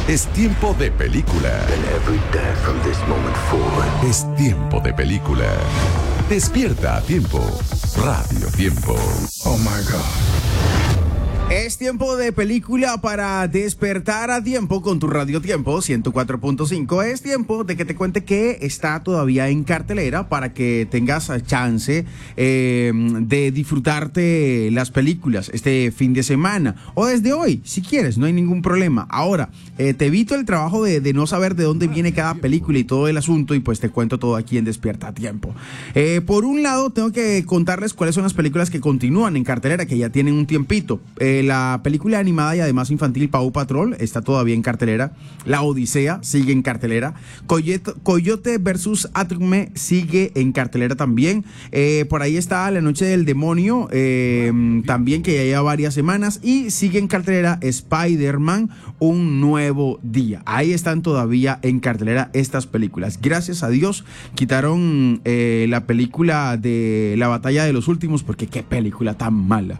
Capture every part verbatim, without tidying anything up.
Es tiempo de película. And every day from this moment forward. Es tiempo de película. Despierta a tiempo. Radio Tiempo. Oh my God. Es tiempo de película para despertar a tiempo con tu Radio Tiempo ciento cuatro punto cinco. Es tiempo de que te cuente que está todavía en cartelera para que tengas chance eh, de disfrutarte las películas este fin de semana o desde hoy, si quieres, no hay ningún problema. Ahora, eh, te evito el trabajo de, de no saber de dónde viene cada película y todo el asunto, y pues te cuento todo aquí en Despierta a Tiempo. Eh, por un lado, tengo que contarles cuáles son las películas que continúan en cartelera, que ya tienen un tiempito. Eh, La película animada y además infantil Paw Patrol está todavía en cartelera. La Odisea sigue en cartelera. Coyote, Coyote versus Acme sigue en cartelera también. Eh, por ahí está La Noche del Demonio, eh, también, que ya lleva varias semanas. Y sigue en cartelera Spider-Man, Un Nuevo Día. Ahí están todavía en cartelera estas películas. Gracias a Dios quitaron eh, la película de La Batalla de los Últimos, porque qué película tan mala.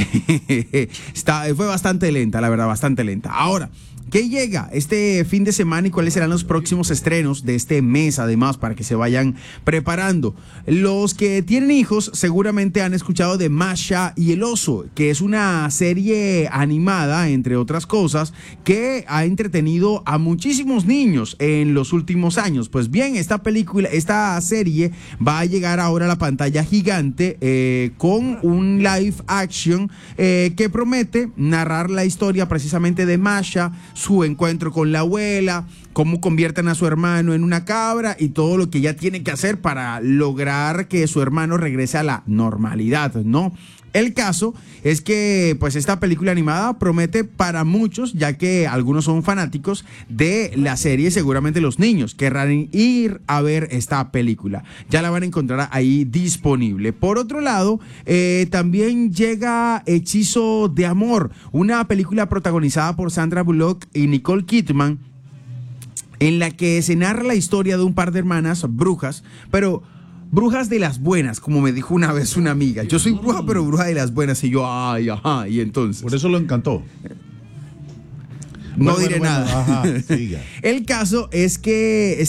Está, fue bastante lenta, la verdad, bastante lenta. Ahora, ¿qué llega este fin de semana y cuáles serán los próximos estrenos de este mes, además, para que se vayan preparando? Los que tienen hijos seguramente han escuchado de Masha y el Oso, que es una serie animada, entre otras cosas, que ha entretenido a muchísimos niños en los últimos años. Pues bien, esta película, esta serie va a llegar ahora a la pantalla gigante eh, con un live action eh, que promete narrar la historia precisamente de Masha, su encuentro con la abuela, cómo convierten a su hermano en una cabra y todo lo que ella tiene que hacer para lograr que su hermano regrese a la normalidad, ¿no? El caso es que pues esta película animada promete para muchos, ya que algunos son fanáticos de la serie. Seguramente los niños querrán ir a ver esta película. Ya la van a encontrar ahí disponible. Por otro lado, eh, también llega Hechizo de Amor, una película protagonizada por Sandra Bullock y Nicole Kidman, en la que se narra la historia de un par de hermanas brujas, pero brujas de las buenas, como me dijo una vez una amiga. Yo soy bruja, pero bruja de las buenas. Y yo, ay, ajá, y entonces. Por eso lo encantó. No Bueno, diré bueno, nada. bueno, ajá, siga. El caso es que